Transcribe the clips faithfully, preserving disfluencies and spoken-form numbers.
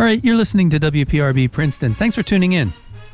right, you're listening to W P R B Princeton. Thanks for tuning in.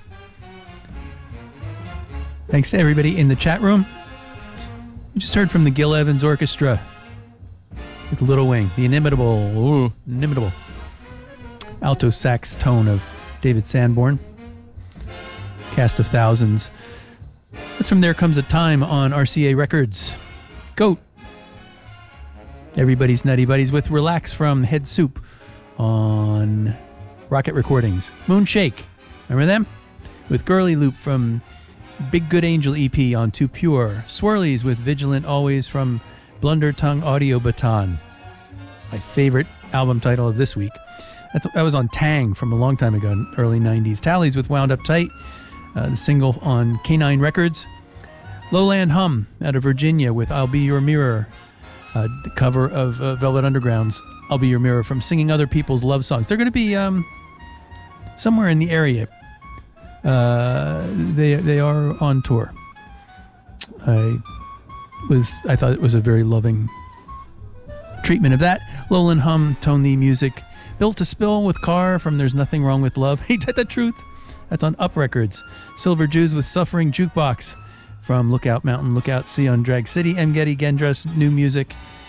Thanks to everybody in the chat room. We just heard from the Gil Evans Orchestra with Little Wing, the inimitable, ooh, inimitable alto sax tone of David Sanborn. Cast of Thousands. That's from There Comes a Time on R C A Records. Goat. Everybody's Nutty Buddies with Relax from Head Soup on Rocket Recordings. Moonshake. Remember them? With Girly Loop from Big Good Angel E P on Too Pure. Swirlies with Vigilant Always from Blunder Tongue Audio Baton. My favorite album title of this week. That's, that was on Tang from a long time ago, early nineties. Tallies with Wound Up Tight, uh, the single on K nine Records. Lowland Hum out of Virginia with I'll Be Your Mirror, uh, the cover of uh, Velvet Underground's I'll Be Your Mirror from Singing Other People's Love Songs. They're going to be um, somewhere in the area. Uh, they they are on tour. I was I thought it was a very loving treatment of that. Lowland Hum, Tone the Music. Built to Spill with Carr from There's Nothing Wrong with Love. Ain't that the truth? That's on Up Records. Silver Jews with Suffering Jukebox from Lookout Mountain, Lookout Sea on Drag City. M. Getty Gendress, new music.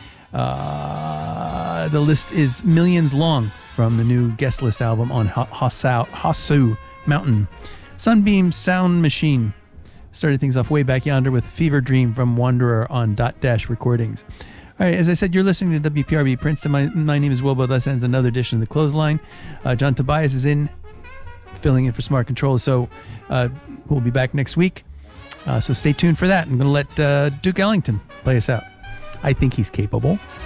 Uh, the list is millions long from the new guest list album on Hasu Mountain. Sunbeam Sound Machine started things off way back yonder with Fever Dream from Wanderer on Dot Dash Recordings. All right, as I said, you're listening to W P R B Princeton. My, my name is Wilbo. That ends another edition of The Clothesline. Uh, John Tobias is in, filling in for Smart Control, so uh, we'll be back next week. Uh, so stay tuned for that. I'm going to let uh, Duke Ellington play us out. I think he's capable.